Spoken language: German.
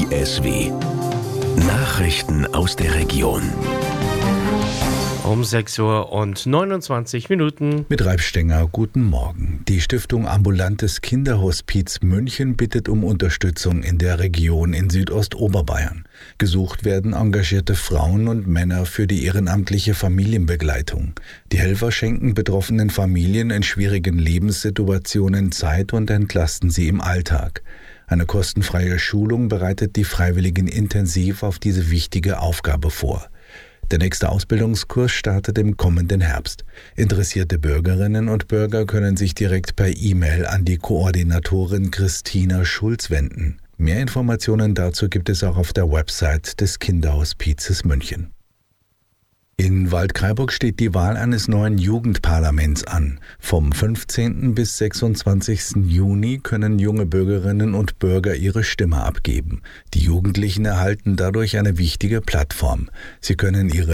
BSW. Nachrichten aus der Region. Um 6:29 Uhr. Mit Ralf Stenger, guten Morgen. Die Stiftung Ambulantes Kinderhospiz München bittet um Unterstützung in der Region in Südostoberbayern. Gesucht werden engagierte Frauen und Männer für die ehrenamtliche Familienbegleitung. Die Helfer schenken betroffenen Familien in schwierigen Lebenssituationen Zeit und entlasten sie im Alltag. Eine kostenfreie Schulung bereitet die Freiwilligen intensiv auf diese wichtige Aufgabe vor. Der nächste Ausbildungskurs startet im kommenden Herbst. Interessierte Bürgerinnen und Bürger können sich direkt per E-Mail an die Koordinatorin Christina Schulz wenden. Mehr Informationen dazu gibt es auch auf der Website des Kinderhospizes München. In Waldkraiburg steht die Wahl eines neuen Jugendparlaments an. Vom 15. bis 26. Juni können junge Bürgerinnen und Bürger ihre Stimme abgeben. Die Jugendlichen erhalten dadurch eine wichtige Plattform. Sie können ihre